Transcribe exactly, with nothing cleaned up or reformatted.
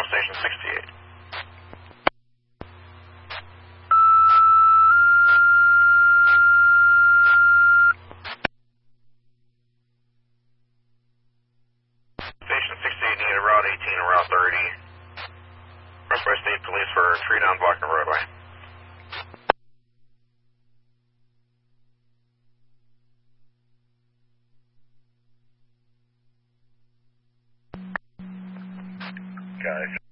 Station sixty-eight. Station sixty-eight needed Route eighteen and Route thirty. Request by State Police for a tree down blocking the roadway. Guys.